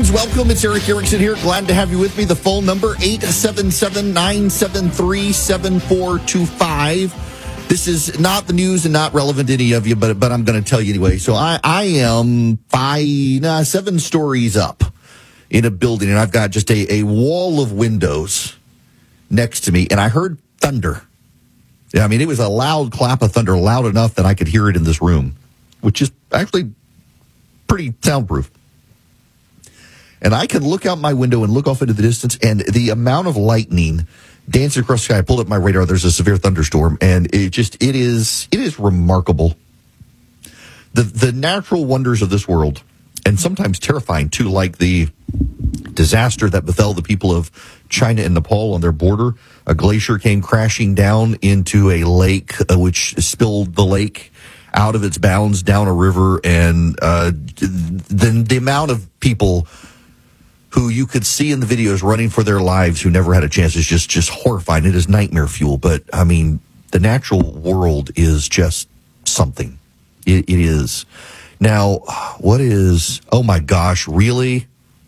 friends, welcome. It's Eric Erickson here. Glad to have you with me. The phone number, 877-973-7425. This is not the news and not relevant to any of you, but I'm going to tell you anyway. So I am 7 stories up in a building, and I've got just a wall of windows next to me, and I heard thunder. I mean, it was a loud clap of thunder, loud enough that I could hear it in this room, which is actually pretty soundproof. And I can look out my window and look off into the distance, and the amount of lightning dancing across the sky. I pulled up my radar. There's a severe thunderstorm, and it is remarkable. The natural wonders of this world, and sometimes terrifying too, like the disaster that befell the people of China and Nepal on their border. A glacier came crashing down into a lake, which spilled the lake out of its bounds down a river, and then the amount of people who you could see in the videos running for their lives who never had a chance is just horrifying. It is nightmare fuel. But, I mean, the natural world is just something. It is. Now, what is... Oh, my gosh, really?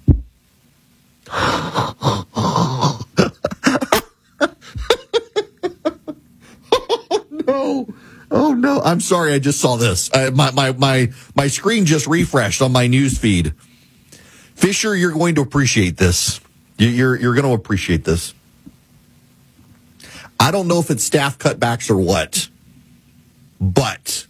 Oh, no. Oh, no. I'm sorry, I just saw this. My screen just refreshed on my news feed. Fisher, you're going to appreciate this. You're going to appreciate this. I don't know if it's staff cutbacks or what, but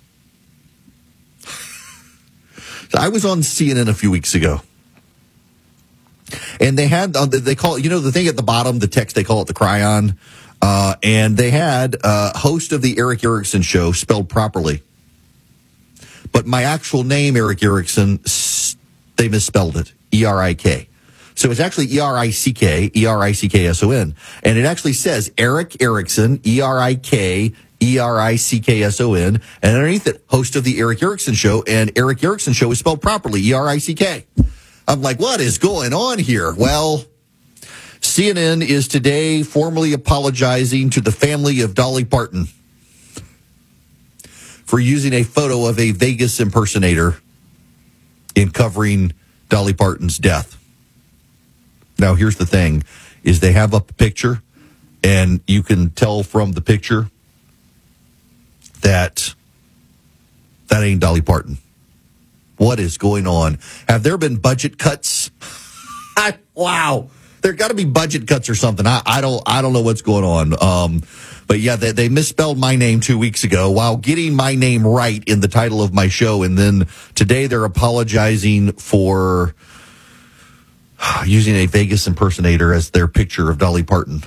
I was on CNN a few weeks ago, and they had, they call it, the thing at the bottom, the text, they call it the cryon, and they had host of the Eric Erickson Show spelled properly. But my actual name, Eric Erickson, they misspelled it. E-R-I-K. So it's actually E-R-I-C-K, E-R-I-C-K-S-O-N. And it actually says Eric Erickson, E-R-I-K, E-R-I-C-K-S-O-N. And underneath it, host of the Eric Erickson Show. And Eric Erickson Show is spelled properly, E-R-I-C-K. I'm like, what is going on here? Well, CNN is today formally apologizing to the family of Dolly Parton for using a photo of a Vegas impersonator in covering Dolly Parton's death. Now, here's the thing, is they have up a picture, and you can tell from the picture that ain't Dolly Parton. What is going on? Have there been budget cuts? Wow. There got to be budget cuts or something. I don't know what's going on. But yeah, they misspelled my name 2 weeks ago while getting my name right in the title of my show. And then today they're apologizing for using a Vegas impersonator as their picture of Dolly Parton.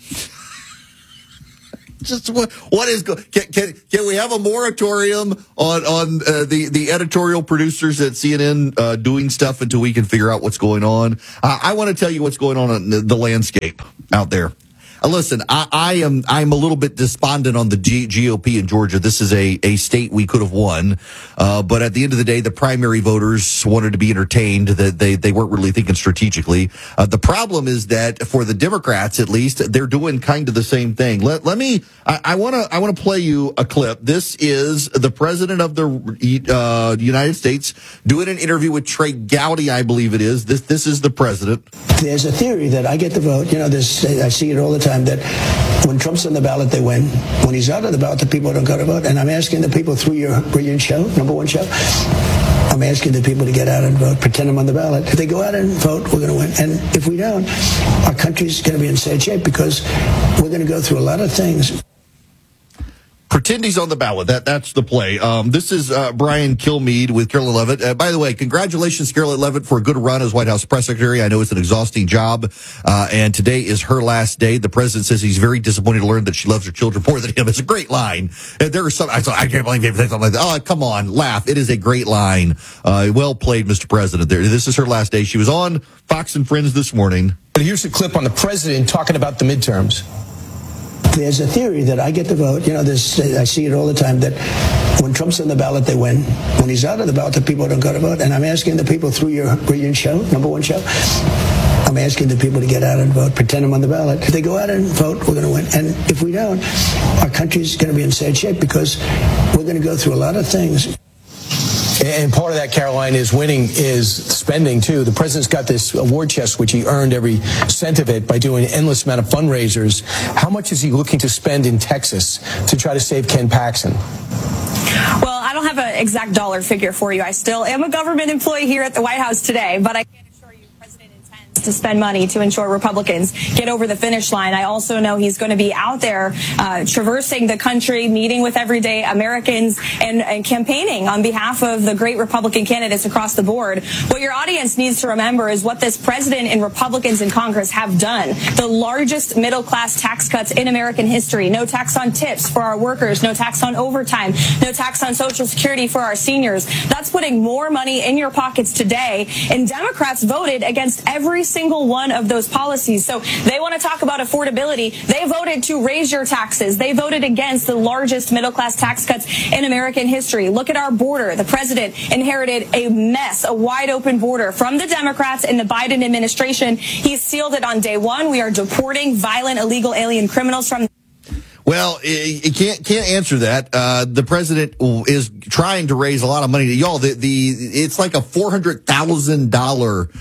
Just what is can we have a moratorium on the editorial producers at CNN doing stuff until we can figure out what's going on? I want to tell you what's going on in the landscape out there. Listen, I'm a little bit despondent on the GOP in Georgia. This is a state we could have won, but at the end of the day, the primary voters wanted to be entertained. That they weren't really thinking strategically. The problem is that for the Democrats, at least, they're doing kind of the same thing. I want to play you a clip. This is the president of the United States doing an interview with Trey Gowdy, I believe it is. This is the president. There's a theory that I get the vote. I see it all the time, that when Trump's on the ballot, they win. When he's out of the ballot, the people don't go to vote. And I'm asking the people through your brilliant show, number one show, I'm asking the people to get out and vote, pretend I'm on the ballot. If they go out and vote, we're going to win. And if we don't, our country's going to be in sad shape because we're going to go through a lot of things. Pretend he's on the ballot. That's the play. This is Brian Kilmeade with Carolyn Levitt. By the way, congratulations, Carolyn Levitt, for a good run as White House press secretary. I know it's an exhausting job, and today is her last day. The president says he's very disappointed to learn that she loves her children more than him. It's a great line. And there are some. I can't believe they say something like that. Oh, come on, laugh. It is a great line. Well played, Mr. President. This is her last day. She was on Fox and Friends this morning. But here's a clip on the president talking about the midterms. There's a theory that I get the vote. I see it all the time, that when Trump's on the ballot, they win. When he's out of the ballot, the people don't go to vote. And I'm asking the people through your brilliant show, number one show, I'm asking the people to get out and vote, pretend I'm on the ballot. If they go out and vote, we're going to win. And if we don't, our country's going to be in sad shape because we're going to go through a lot of things. And part of that, Caroline, is spending, too. The president's got this award chest, which he earned every cent of it by doing an endless amount of fundraisers. How much is he looking to spend in Texas to try to save Ken Paxton? Well, I don't have an exact dollar figure for you. I still am a government employee here at the White House today, but I can assure you the president intends to spend money to ensure Republicans get over the finish line. I also know he's going to be out there traversing the country, meeting with everyday Americans and campaigning on behalf of the great Republican candidates across the board. What your audience needs to remember is what this president and Republicans in Congress have done. The largest middle-class tax cuts in American history. No tax on tips for our workers, no tax on overtime, no tax on Social Security for our seniors. That's putting more money in your pockets today. And Democrats voted against every single one of those policies. So they want to talk about affordability. They voted to raise your taxes. They voted against the largest middle-class tax cuts in American history. Look at our border. The president inherited a mess, a wide-open border from the Democrats in the Biden administration. He sealed it on day one. We are deporting violent, illegal alien criminals from... Well, you can't answer that. The president is trying to raise a lot of money. Y'all, it's like a $400,000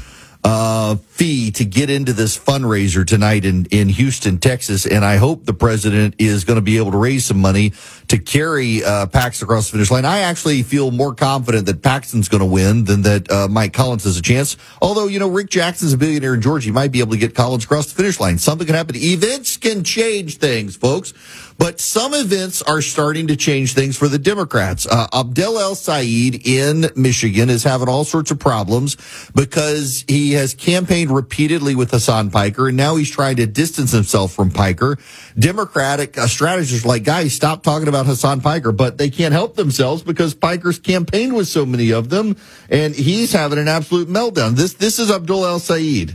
fee to get into this fundraiser tonight in Houston, Texas, and I hope the president is going to be able to raise some money to carry Paxton across the finish line. I actually feel more confident that Paxton's going to win than that Mike Collins has a chance. Although, Rick Jackson's a billionaire in Georgia, he might be able to get Collins across the finish line. Something can happen. Events can change things, folks. But some events are starting to change things for the Democrats. Abdel El-Sayed in Michigan is having all sorts of problems because he has campaigned repeatedly with Hasan Piker, and now he's trying to distance himself from Piker. Democratic strategists are like, guys, stop talking about Hasan Piker, but they can't help themselves because Piker's campaigned with so many of them, and he's having an absolute meltdown. This is Abdel El-Sayed.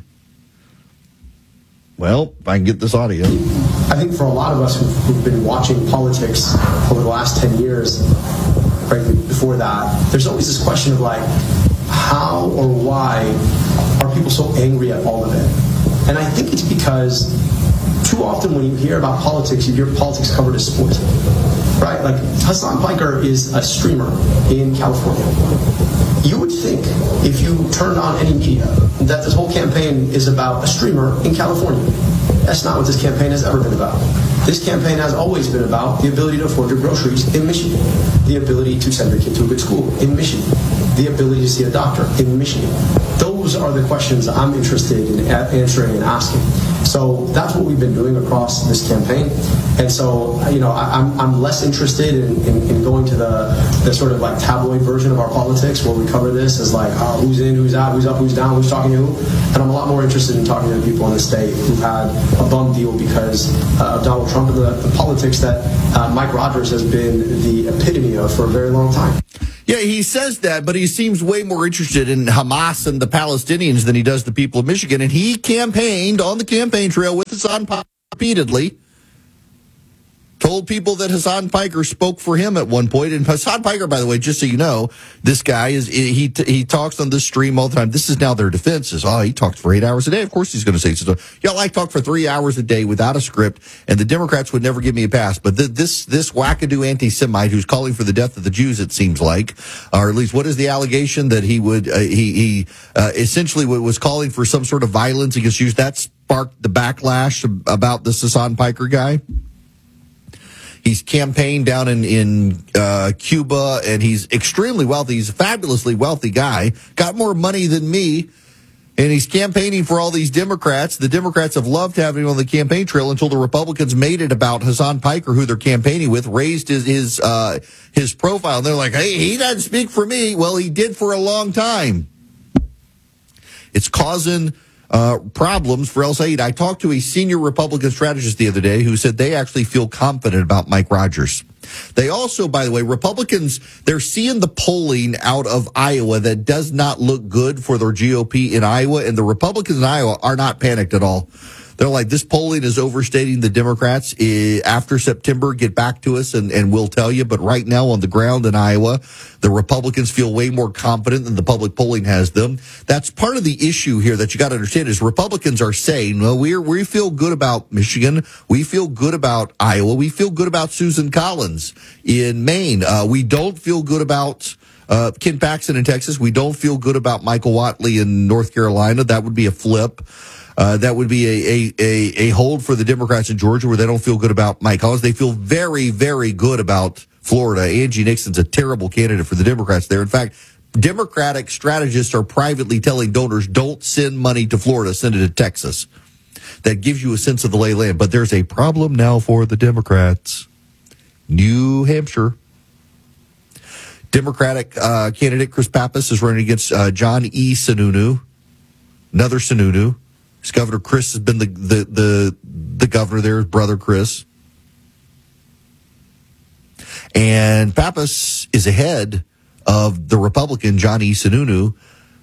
Well, if I can get this audio. I think for a lot of us who've been watching politics over the last 10 years, frankly, before that, there's always this question of how or why are people so angry at all of it? And I think it's because too often when you hear about politics, you hear politics covered as sport, right? Like Hasan Piker is a streamer in California. You would think if you turned on any media that this whole campaign is about a streamer in California. That's not what this campaign has ever been about. This campaign has always been about the ability to afford your groceries in Michigan, the ability to send your kid to a good school in Michigan, the ability to see a doctor in Michigan. Those are the questions I'm interested in answering and asking. So that's what we've been doing across this campaign. And so, I'm less interested in going to the sort of tabloid version of our politics where we cover this as who's in, who's out, who's up, who's down, who's talking to who. And I'm a lot more interested in talking to the people in the state who've had a bum deal because of Donald Trump and the politics that Mike Rogers has been the epitome of for a very long time. Yeah, he says that, but he seems way more interested in Hamas and the Palestinians than he does the people of Michigan. And he campaigned on the campaign trail with Hasan Piker repeatedly. Told people that Hasan Piker spoke for him at one point. And Hasan Piker, by the way, just so you know, this guy he talks on this stream all the time. This is now their defense is, he talks for 8 hours a day. Of course he's going to say so. Y'all, I talk for 3 hours a day without a script, and the Democrats would never give me a pass. But this wackadoo anti-Semite who's calling for the death of the Jews, it seems like, or at least what is the allegation that he would, he essentially was calling for some sort of violence against Jews. That sparked the backlash about this Hasan Piker guy. He's campaigned down in Cuba, and he's extremely wealthy. He's a fabulously wealthy guy, got more money than me, and he's campaigning for all these Democrats. The Democrats have loved having him on the campaign trail until the Republicans made it about Hasan Piker, who they're campaigning with, raised his profile. And they're like, hey, he doesn't speak for me. Well, he did for a long time. It's causing problems for El-Sayed. I talked to a senior Republican strategist the other day who said they actually feel confident about Mike Rogers. They also, by the way, Republicans, they're seeing the polling out of Iowa that does not look good for their GOP in Iowa, and the Republicans in Iowa are not panicked at all. They're like, this polling is overstating the Democrats. After September, get back to us and we'll tell you. But right now on the ground in Iowa, the Republicans feel way more confident than the public polling has them. That's part of the issue here that you got to understand is Republicans are saying, well, we feel good about Michigan. We feel good about Iowa. We feel good about Susan Collins in Maine. We don't feel good about Ken Paxton in Texas. We don't feel good about Michael Whatley in North Carolina. That would be a flip. That would be a hold for the Democrats in Georgia, where they don't feel good about Mike Collins. They feel very, very good about Florida. Angie Nixon's a terrible candidate for the Democrats there. In fact, Democratic strategists are privately telling donors, don't send money to Florida, send it to Texas. That gives you a sense of the lay of the land. But there's a problem now for the Democrats. New Hampshire. Democratic candidate Chris Pappas is running against John E. Sununu. Another Sununu. His governor Chris has been the governor there, his brother Chris. And Pappas is ahead of the Republican John E. Sununu,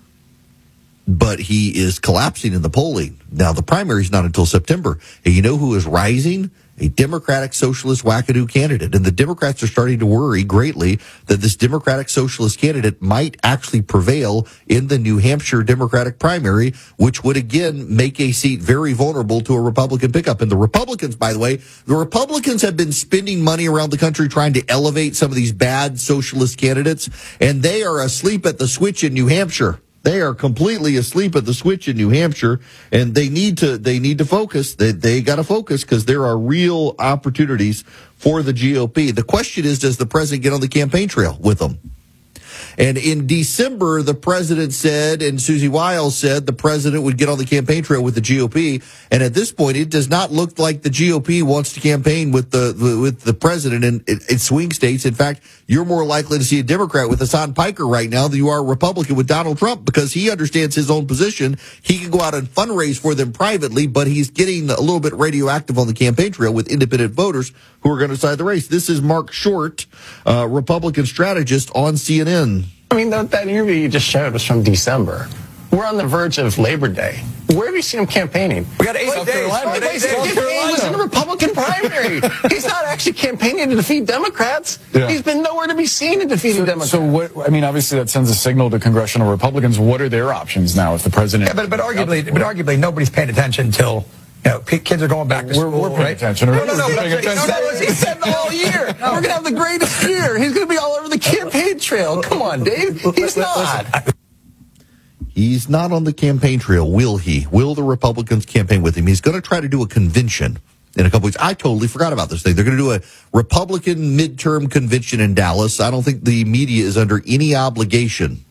but he is collapsing in the polling. Now, the primary is not until September. And you know who is rising? A Democratic Socialist wackadoo candidate. And the Democrats are starting to worry greatly that this Democratic Socialist candidate might actually prevail in the New Hampshire Democratic primary, which would again make a seat very vulnerable to a Republican pickup. And the Republicans, by the way, the Republicans have been spending money around the country trying to elevate some of these bad socialist candidates, and they are asleep at the switch in New Hampshire. They are completely asleep at the switch in New Hampshire, and they need to focus. They got to focus because there are real opportunities for the GOP. The question is, does the president get on the campaign trail with them? And in December, the president said, and Susie Wiles said, the president would get on the campaign trail with the GOP. And at this point, it does not look like the GOP wants to campaign with the president in swing states. In fact, you're more likely to see a Democrat with Hassan Piker right now than you are a Republican with Donald Trump, because he understands his own position. He can go out and fundraise for them privately, but he's getting a little bit radioactive on the campaign trail with independent voters who are going to decide the race. This is Mark Short, Republican strategist on CNN. I mean, that interview you just showed was from December. We're on the verge of Labor Day. Where have you seen him campaigning? We got 8 days. He was in the Republican primary. He's not actually campaigning to defeat Democrats. Yeah. He's been nowhere to be seen in defeating Democrats. So what? I mean, obviously that sends a signal to congressional Republicans. What are their options now if the president? Yeah, but arguably nobody's paying attention until. You know, kids are going back to school. We're paying attention. No. He said all year. We're going to have the greatest year. He's going to be all over the campaign trail. Come on, Dave. He's not. He's not on the campaign trail, will he? Will the Republicans campaign with him? He's going to try to do a convention in a couple weeks. I totally forgot about this thing. They're going to do a Republican midterm convention in Dallas. I don't think the media is under any obligation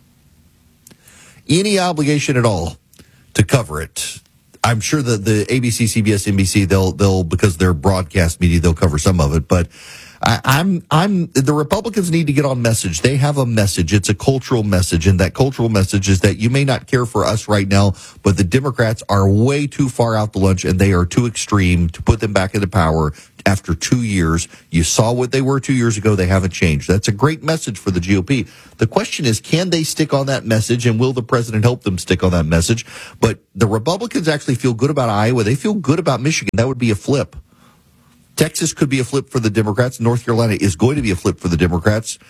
at all to cover it. I'm sure that the ABC, CBS, NBC, they'll because they're broadcast media, they'll cover some of it. But the Republicans need to get on message. They have a message. It's a cultural message. And that cultural message is that you may not care for us right now, but the Democrats are way too far out the lunch and they are too extreme to put them back into power after 2 years. You saw what they were 2 years ago. They haven't changed. That's a great message for the GOP. The question is, can they stick on that message, and will the president help them stick on that message? But the Republicans actually feel good about Iowa. They feel good about Michigan. That would be a flip. Texas could be a flip for the Democrats. North Carolina is going to be a flip for the Democrats.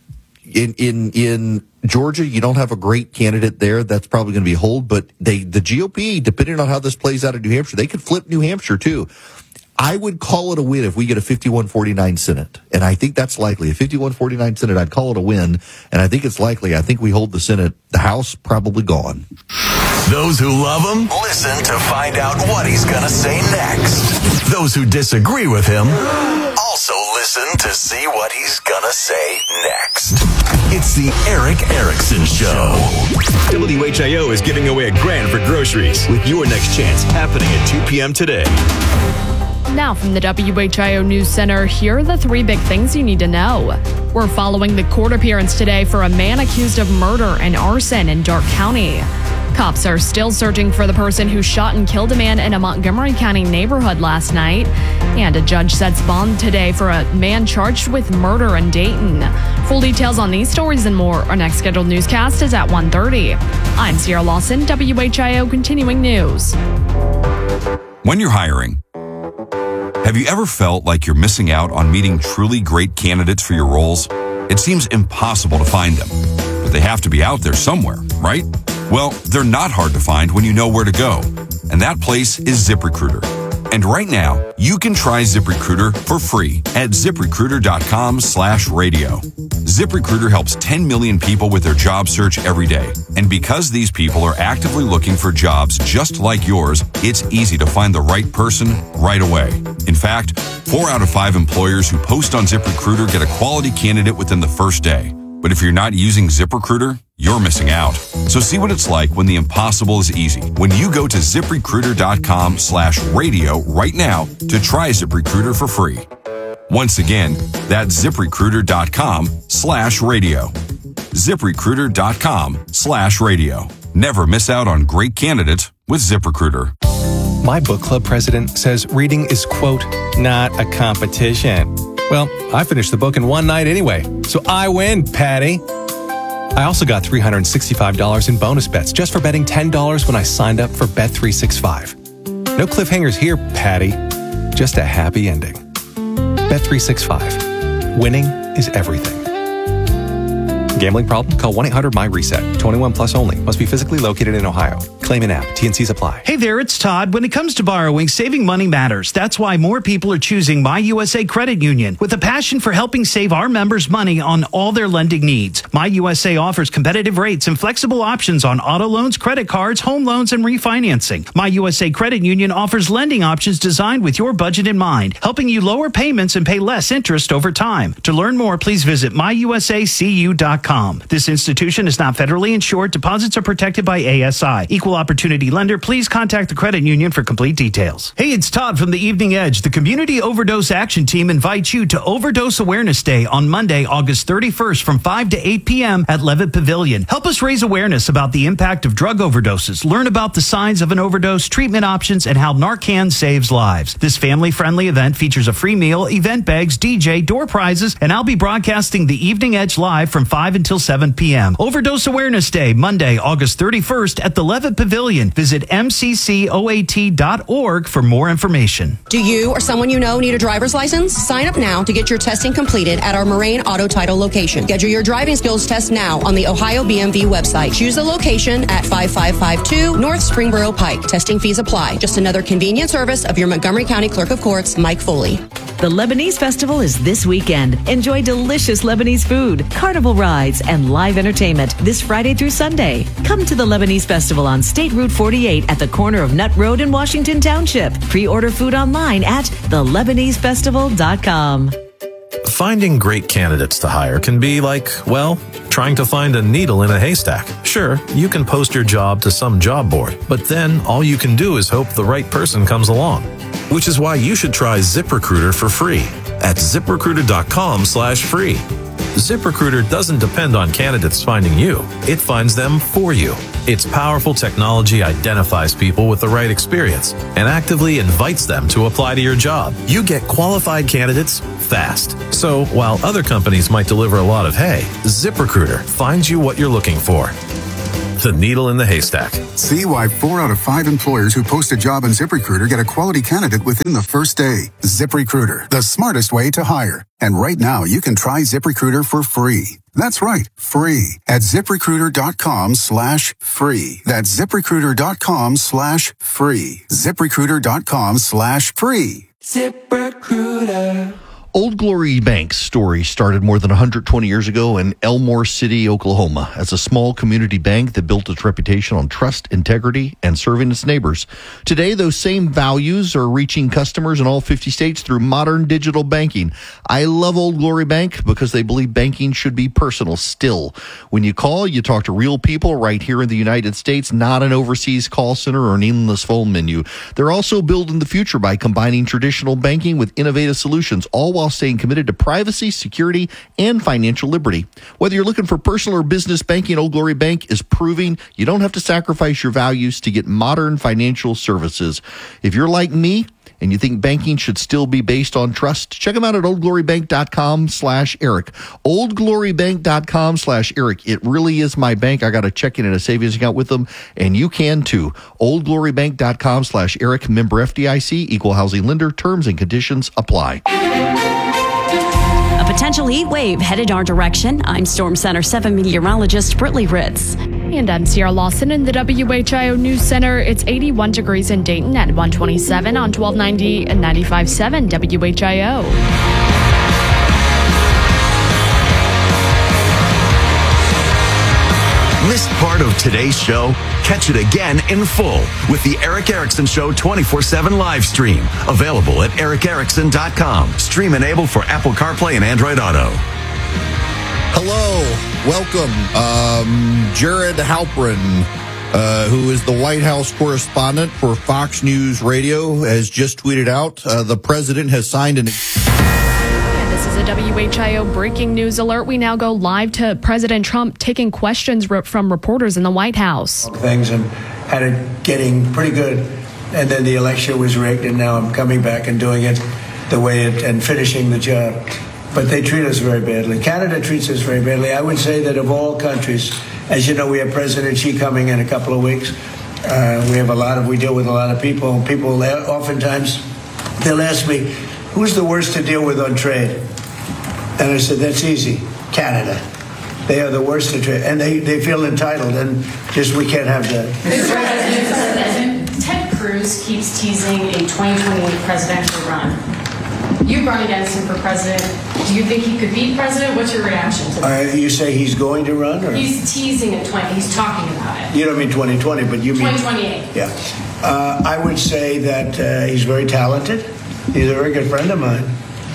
In Georgia, you don't have a great candidate there. That's probably going to be a hold. But the GOP, depending on how this plays out in New Hampshire, they could flip New Hampshire too. I would call it a win if we get a 51-49 Senate. And I think that's likely. A 51-49 Senate, I'd call it a win. And I think it's likely. I think we hold the Senate. The House, probably gone. Those who love him, listen to find out what he's going to say next. Those who disagree with him, also listen to see what he's going to say next. It's the Erick Erickson Show. WHIO is giving away $1,000 for groceries with your next chance happening at 2 p.m. today. Now from the WHIO News Center, here are the 3 big things you need to know. We're following the court appearance today for a man accused of murder and arson in Darke County. Cops are still searching for the person who shot and killed a man in a Montgomery County neighborhood last night. And a judge sets bond today for a man charged with murder in Dayton. Full details on these stories and more. Our next scheduled newscast is at 1:30. I'm Sierra Lawson, WHIO Continuing News. When you're hiring, have you ever felt like you're missing out on meeting truly great candidates for your roles? It seems impossible to find them, but they have to be out there somewhere, right? Well, they're not hard to find when you know where to go, and that place is ZipRecruiter. And right now, you can try ZipRecruiter for free at ZipRecruiter.com/radio. ZipRecruiter helps 10 million people with their job search every day. And because these people are actively looking for jobs just like yours, it's easy to find the right person right away. In fact, 4 out of 5 employers who post on ZipRecruiter get a quality candidate within the first day. But if you're not using ZipRecruiter, you're missing out. So see what it's like when the impossible is easy. When you go to ZipRecruiter.com/radio right now to try ZipRecruiter for free. Once again, that's ZipRecruiter.com/radio. ZipRecruiter.com/radio. Never miss out on great candidates with ZipRecruiter. My book club president says reading is, quote, not a competition. Well, I finished the book in one night anyway, so I win, Patty. I also got $365 in bonus bets just for betting $10 when I signed up for Bet365. No cliffhangers here, Patty. Just a happy ending. Bet365. Winning is everything. Gambling problem? Call 1-800-MY-RESET. 21 plus only. Must be physically located in Ohio. Claim in app. T&Cs apply. Hey there, it's Todd. When it comes to borrowing, saving money matters. That's why more people are choosing My USA Credit Union. With a passion for helping save our members money on all their lending needs, My USA offers competitive rates and flexible options on auto loans, credit cards, home loans, and refinancing. My USA Credit Union offers lending options designed with your budget in mind, helping you lower payments and pay less interest over time. To learn more, please visit myusacu.com. This institution is not federally insured. Deposits are protected by ASI. Equal opportunity lender. Please contact the credit union for complete details. Hey, it's Todd from the Evening Edge. The Community Overdose Action Team invites you to Overdose Awareness Day on Monday, August 31st from 5 to 8 p.m. at Levitt Pavilion. Help us raise awareness about the impact of drug overdoses. Learn about the signs of an overdose, treatment options, and how Narcan saves lives. This family-friendly event features a free meal, event bags, DJ, door prizes, and I'll be broadcasting the Evening Edge live from 5 until 7 p.m. Overdose Awareness Day, Monday, August 31st at the Levitt Pavilion. Visit mccoat.org for more information. Do you or someone you know need a driver's license? Sign up now to get your testing completed at our Moraine Auto Title location. Schedule your driving skills test now on the Ohio BMV website. Choose the location at 5552 North Springboro Pike. Testing fees apply. Just another convenient service of your Montgomery County Clerk of Courts, Mike Foley. The Lebanese Festival is this weekend. Enjoy delicious Lebanese food, carnival rides, and live entertainment this Friday through Sunday. Come to the Lebanese Festival on State Route 48 at the corner of Nutt Road in Washington Township. Pre-order food online at thelebanesefestival.com. Finding great candidates to hire can be like, well, trying to find a needle in a haystack. Sure, you can post your job to some job board, but then all you can do is hope the right person comes along. Which is why you should try ZipRecruiter for free at ZipRecruiter.com/free. ZipRecruiter doesn't depend on candidates finding you. It finds them for you. Its powerful technology identifies people with the right experience and actively invites them to apply to your job. You get qualified candidates fast. So while other companies might deliver a lot of hay, ZipRecruiter finds you what you're looking for. The needle in the haystack. See why 4 out of 5 employers who post a job on ZipRecruiter get a quality candidate within the first day. ZipRecruiter, the smartest way to hire. And right now, you can try ZipRecruiter for free. That's right, free at ZipRecruiter.com/free. That's ZipRecruiter.com/free. ZipRecruiter.com/free. ZipRecruiter. Old Glory Bank's story started more than 120 years ago in Elmore City, Oklahoma, as a small community bank that built its reputation on trust, integrity, and serving its neighbors. Today, those same values are reaching customers in all 50 states through modern digital banking. I love Old Glory Bank because they believe banking should be personal still. When you call, you talk to real people right here in the United States, not an overseas call center or an endless phone menu. They're also building the future by combining traditional banking with innovative solutions, all while staying committed to privacy, security, and financial liberty. Whether you're looking for personal or business banking, Old Glory Bank is proving you don't have to sacrifice your values to get modern financial services. If you're like me and you think banking should still be based on trust, check them out at oldglorybank.com/Eric. oldglorybank.com/Eric. It really is my bank. I got a checking and a savings account with them, and you can too. oldglorybank.com/Eric. Member FDIC, equal housing lender. Terms and conditions apply. A potential heat wave headed our direction. I'm Storm Center 7 meteorologist Brittany Ritz. And I'm Sierra Lawson in the WHIO News Center. It's 81 degrees in Dayton at 127 on 1290 and 95.7 WHIO. Missed part of today's show? Catch it again in full with the Eric Erickson Show 24/7 live stream. Available at ericerickson.com. Stream enabled for Apple CarPlay and Android Auto. Hello, welcome. Jared Halpern, who is the White House correspondent for Fox News Radio, has just tweeted out the president has signed an... This is a WHIO breaking news alert. We now go live to President Trump taking questions from reporters in the White House. Things and had it getting pretty good, and then the election was rigged, and now I'm coming back and doing it the way it and finishing the job. But they treat us very badly. Canada treats us very badly. I would say that of all countries, as you know, we have President Xi coming in a couple of weeks. We deal with a lot of people. People oftentimes they'll ask me, who's the worst to deal with on trade? And I said, that's easy, Canada. They are the worst to trade. And they feel entitled, and just we can't have that. Mr. President, Ted Cruz keeps teasing a 2028 presidential run. You run against him for president. Do you think he could be president? What's your reaction to that? You say he's going to run? Or? He's teasing at 20. He's talking about it. You don't mean 2020, but you mean... 2028. Yeah. I would say that he's very talented. He's a very good friend of mine.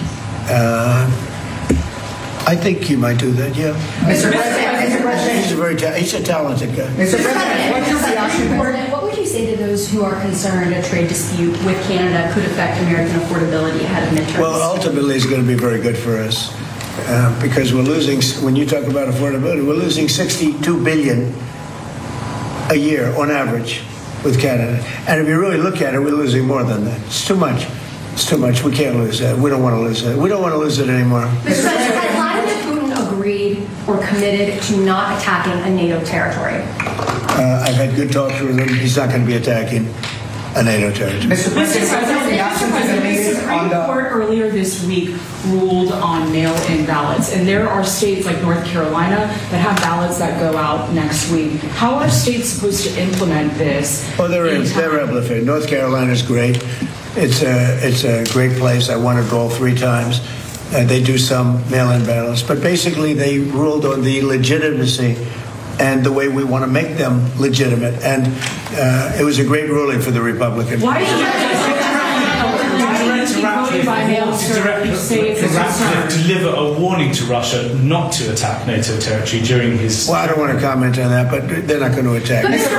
I think he might do that, yeah. Mr. President, he's a talented guy. Mr. President, what's your reaction? What would you say to those who are concerned a trade dispute with Canada could affect American affordability ahead of midterms? Well, ultimately, it's going to be very good for us because we're losing. When you talk about affordability, we're losing $62 billion a year on average with Canada, and if you really look at it, we're losing more than that. It's too much. It's too much. We can't lose that. We don't want to lose that. We don't want to lose it anymore. Mr. President, has Vladimir Putin agreed or committed to not attacking a NATO territory? I've had good talks with him. He's not going to be attacking a NATO territory. Mr. President, the Supreme Court earlier this week ruled on mail-in ballots, and there are states like North Carolina that have ballots that go out next week. How are states supposed to implement this? Oh, they're able to. North Carolina's great. It's a great place. I won it all 3 times. They do some mail-in ballots, but basically they ruled on the legitimacy and the way we want to make them legitimate. And it was a great ruling for the Republicans. Why did you voted by mail, sir? You say it's a concern. Deliver a warning to Russia not to attack NATO territory during his... Well, I don't want to comment on that, but they're not going to attack. What's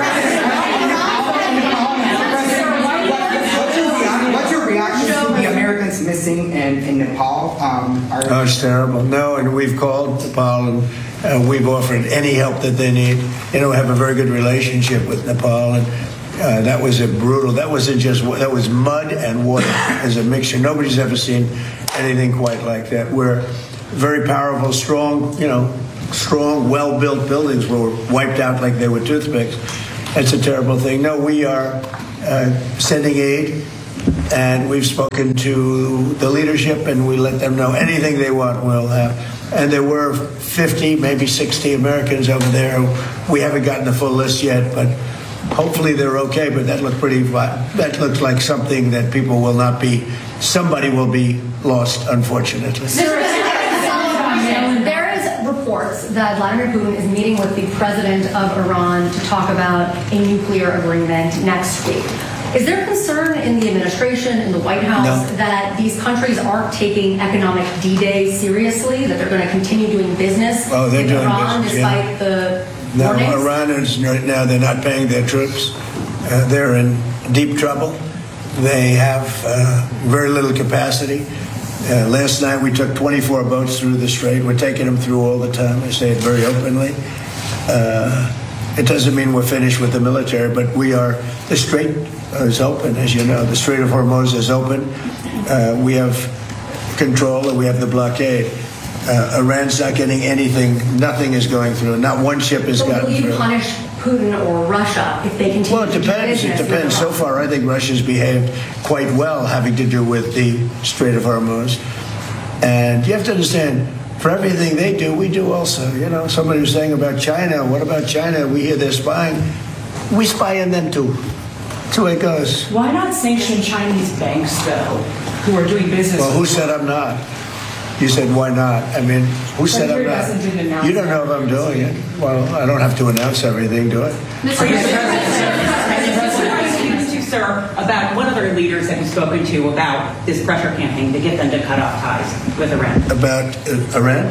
your reaction to the Americans missing in Nepal? Oh, it's terrible. No, and we've called Nepal and we've offered any help that they need. You know, we have a very good relationship with Nepal, and that was that was mud and water as a mixture. Nobody's ever seen anything quite like that. We're very powerful, strong, well-built buildings were wiped out like they were toothpicks. That's a terrible thing. No, we are sending aid, and we've spoken to the leadership, and we let them know anything they want we'll have. And there were 50, maybe 60 Americans over there. We haven't gotten the full list yet, but hopefully they're okay. But that looks like something that people will not be. Somebody will be lost, unfortunately. There is reports that Vladimir Putin is meeting with the president of Iran to talk about a nuclear agreement next week. Is there concern in the administration, in the White House, that these countries aren't taking economic D-Day seriously, that they're going to continue doing business in Iran despite the warnings? No, Iran is right now, they're not paying their troops. They're in deep trouble. They have very little capacity. Last night we took 24 boats through the strait. We're taking them through all the time. I say it very openly. It doesn't mean we're finished with the military, but the strait is open, as you know. The Strait of Hormuz is open. We have control and we have the blockade. Iran's not getting anything. Nothing is going through. Not one ship has gotten through. Will you punish Putin or Russia if they continue to do business? It depends. So far, I think Russia's behaved quite well having to do with the Strait of Hormuz. And you have to understand, for everything they do, we do also. You know, somebody was saying about China, what about China? We hear they're spying. We spy on them too. That's the way it goes. Why not sanction Chinese banks, though, who are doing business? Well, who said I'm not? You said, why not? I mean, who said I'm not? You don't know if I'm doing it. Well, I don't have to announce everything, do I? Mr. President, sir, about what other leaders have you spoken to about this pressure campaign to get them to cut off ties with Iran? About Iran?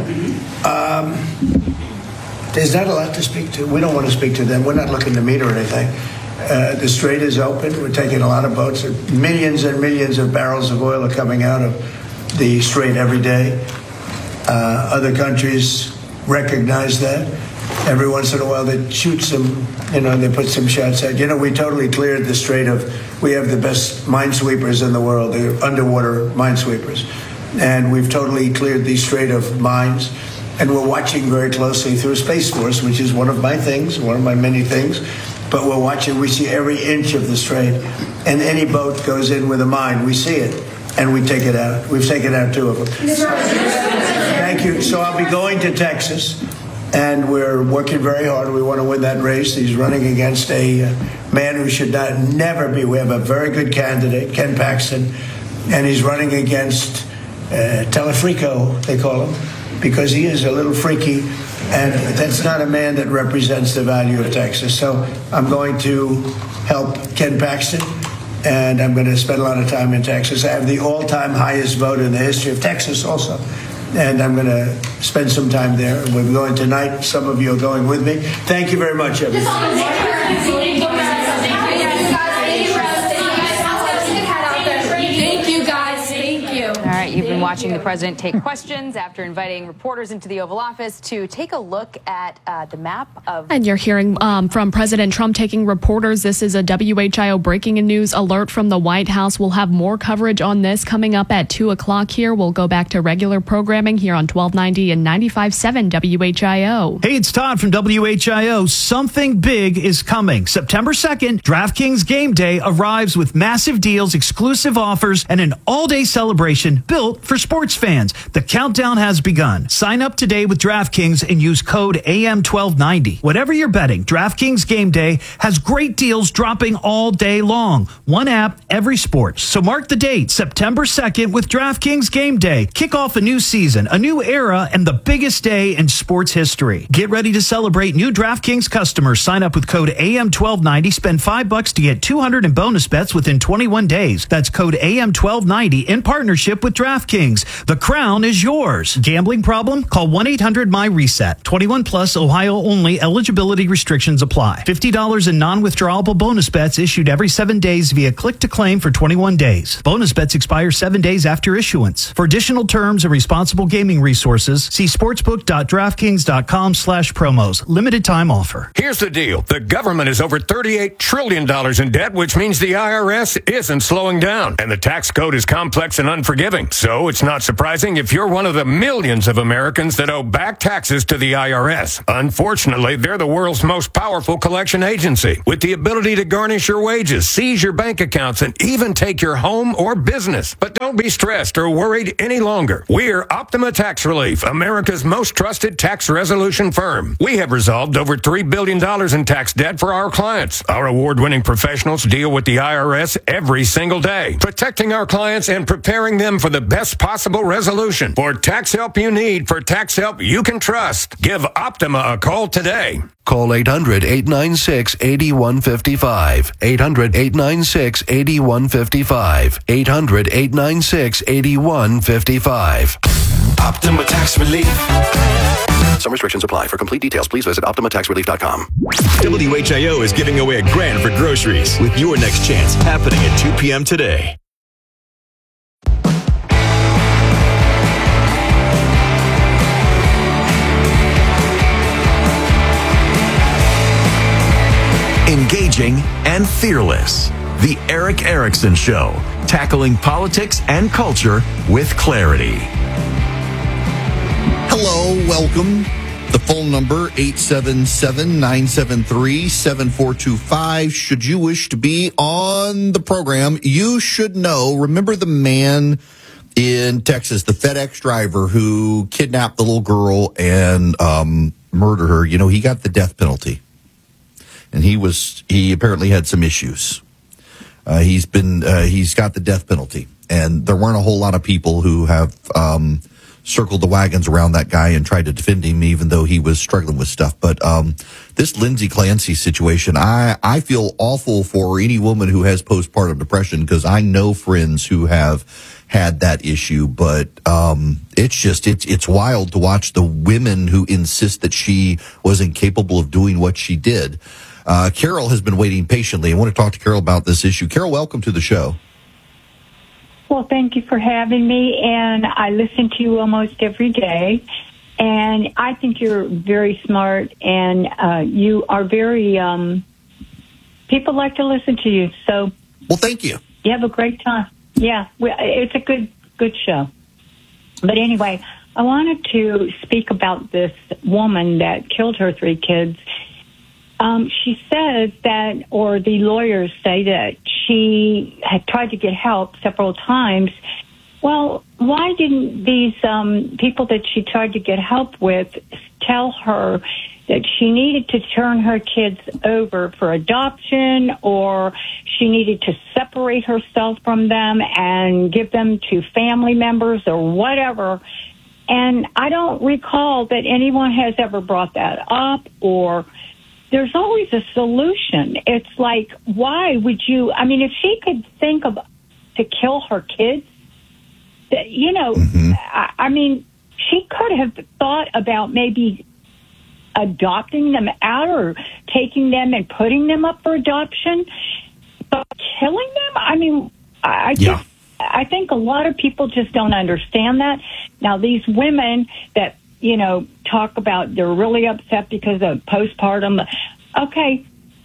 There's not a lot to speak to. We don't want to speak to them. We're not looking to meet or anything. The strait is open. We're taking a lot of boats. Millions and millions of barrels of oil are coming out of the strait every day. Other countries recognize that. Every once in a while they shoot some, they put some shots out. We totally cleared the strait we have the best minesweepers in the world. They're underwater minesweepers. And we've totally cleared the strait of mines. And we're watching very closely through Space Force, which is one of my many things. But we're watching, we see every inch of the strait. And any boat goes in with a mine, we see it. And we take it out. We've taken out 2 of them. Thank you. So I'll be going to Texas, and we're working very hard. We want to win that race. He's running against a man who should never be. We have a very good candidate, Ken Paxton, and he's running against Telefrico, they call him, because he is a little freaky, and that's not a man that represents the value of Texas. So I'm going to help Ken Paxton. And I'm going to spend a lot of time in Texas. I have the all-time highest vote in the history of Texas also. And I'm going to spend some time there. We're going tonight. Some of you are going with me. Thank you very much, everybody. Thank you, guys. Thank you. All right, you've been watching the president take questions after inviting reporters into the Oval Office to take a look at the map of... And you're hearing from President Trump taking reporters. This is a WHIO breaking news alert from the White House. We'll have more coverage on this coming up at 2 o'clock here. We'll go back to regular programming here on 1290 and 95.7 WHIO. Hey, it's Todd from WHIO. Something big is coming. September 2nd, DraftKings Game Day arrives with massive deals, exclusive offers, and an all-day celebration built for sports fans. The countdown has begun. Sign up today with DraftKings and use code AM1290. Whatever you're betting, DraftKings Game Day has great deals dropping all day long. One app, every sport. So mark the date, September 2nd with DraftKings Game Day. Kick off a new season, a new era, and the biggest day in sports history. Get ready to celebrate new DraftKings customers. Sign up with code AM1290. Spend $5 to get $200 in bonus bets within 21 days. That's code AM1290 in partnership with DraftKings. The crown is yours. Gambling problem? Call 1-800-MY-RESET. 21 plus, Ohio only. Eligibility restrictions apply. $50 in non-withdrawable bonus bets issued every 7 days via click to claim for 21 days. Bonus bets expire 7 days after issuance. For additional terms and responsible gaming resources, see sportsbook.draftkings.com/promos. Limited time offer. Here's the deal. The government is over $38 trillion in debt, which means the IRS isn't slowing down. And the tax code is complex and unforgiving. So it's not surprising if you're one of the millions of Americans that owe back taxes to the IRS. Unfortunately, they're the world's most powerful collection agency, with the ability to garnish your wages, seize your bank accounts, and even take your home or business. But don't be stressed or worried any longer. We're Optima Tax Relief, America's most trusted tax resolution firm. We have resolved over $3 billion in tax debt for our clients. Our award-winning professionals deal with the IRS every single day, protecting our clients and preparing them for the best possible resolution. For tax help you need, for tax help you can trust, give Optima a call today. Call 800-896-8155. 800-896-8155. 800-896-8155. Optima Tax Relief. Some restrictions apply. For complete details, please visit OptimaTaxRelief.com. WHIO is giving away $1,000 for groceries with your next chance happening at 2 p.m. today. Engaging and fearless. The Eric Erickson Show, tackling politics and culture with clarity. Hello, welcome. The phone number, 877-973-7425. Should you wish to be on the program, you should know. Remember the man in Texas, the FedEx driver who kidnapped the little girl and murdered her, he got the death penalty. And he apparently had some issues. He's got the death penalty. And there weren't a whole lot of people who have circled the wagons around that guy and tried to defend him, even though he was struggling with stuff. But this Lindsay Clancy situation, I feel awful for any woman who has postpartum depression, because I know friends who have had that issue. But it's wild to watch the women who insist that she was incapable of doing what she did. Carol has been waiting patiently. I want to talk to Carol about this issue. Carol, welcome to the show. Well, thank you for having me, and I listen to you almost every day, and I think you're very smart, and you are very, people like to listen to you, so. Well, thank you. You have a great time. Yeah, it's a good show. But anyway, I wanted to speak about this woman that killed her 3 kids. She says that, or the lawyers say that she had tried to get help several times. Well, why didn't these people that she tried to get help with tell her that she needed to turn her kids over for adoption, or she needed to separate herself from them and give them to family members or whatever? And I don't recall that anyone has ever brought that up, or there's always a solution. It's like, why would you? I mean, if she could think of to kill her kids, I mean, she could have thought about maybe adopting them out or taking them and putting them up for adoption. But killing them? I mean, I think a lot of people just don't understand that. Now, these women that talk about they're really upset because of postpartum. Okay,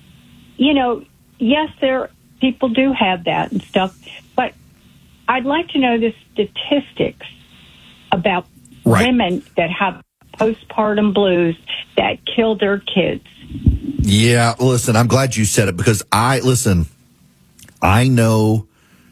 yes, people do have that and stuff, but I'd like to know the statistics about women that have postpartum blues that kill their kids. Yeah, listen, I'm glad you said it, because I know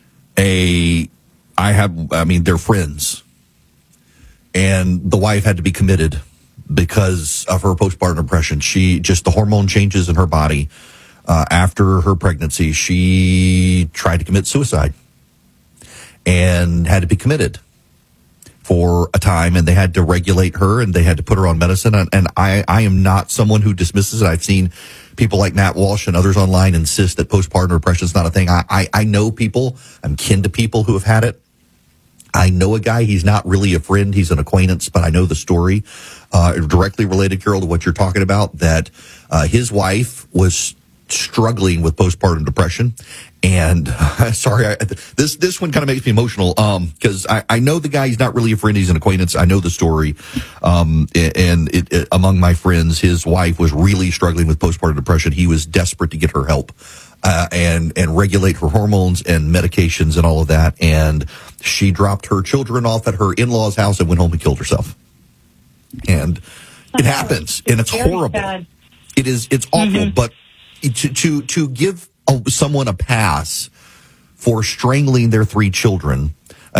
they're friends. And the wife had to be committed because of her postpartum depression. The hormone changes in her body. After her pregnancy, she tried to commit suicide and had to be committed for a time. And they had to regulate her and they had to put her on medicine. And I am not someone who dismisses it. I've seen people like Matt Walsh and others online insist that postpartum depression is not a thing. I know people, I'm kin to people who have had it. I know a guy, he's not really a friend, he's an acquaintance, but I know the story directly related, Carol, to what you're talking about, that his wife was struggling with postpartum depression. And sorry, this one kind of makes me emotional because I know the guy, he's not really a friend, he's an acquaintance. I know the story. And among my friends, his wife was really struggling with postpartum depression. He was desperate to get her help. And regulate her hormones and medications and all of that. And she dropped her children off at her in-laws' house and went home and killed herself. And it happens, and it's horrible. Sad. It's awful, but to give someone a pass for strangling their 3 children